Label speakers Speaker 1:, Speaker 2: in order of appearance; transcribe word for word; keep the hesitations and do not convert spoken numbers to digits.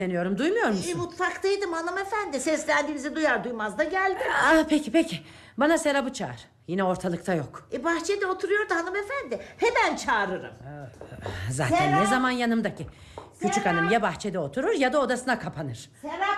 Speaker 1: Deniyorum, duymuyor
Speaker 2: E,
Speaker 1: musun?
Speaker 2: mutfaktaydım hanımefendi. Seslendiğinizi duyar duymaz da geldim.
Speaker 1: Aa, peki peki. Bana Serap'ı çağır. Yine ortalıkta yok.
Speaker 2: E, bahçede oturuyordu hanımefendi. Hemen çağırırım.
Speaker 1: Zaten
Speaker 2: Serap!
Speaker 1: ne zaman yanımdaki. Küçük
Speaker 2: Serap!
Speaker 1: hanım ya bahçede oturur ya da odasına kapanır.
Speaker 2: Serap